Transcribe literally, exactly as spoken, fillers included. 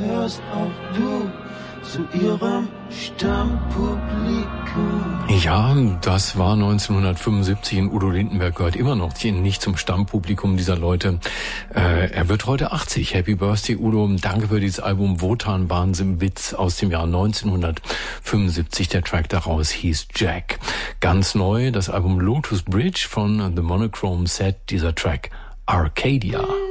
gehörst auch du zu ihrem Stammpublikum. Ja, das war neunzehnhundertfünfundsiebzig und Udo Lindenberg gehört immer noch nicht zum Stammpublikum dieser Leute. Äh, er wird heute achtzig. Happy Birthday, Udo. Danke für dieses Album Wotan Wahnsinn Witz aus dem Jahr neunzehnhundertfünfundsiebzig. Der Track daraus hieß Jack. Ganz neu das Album Lotus Bridge von The Monochrome Set, dieser Track Arcadia.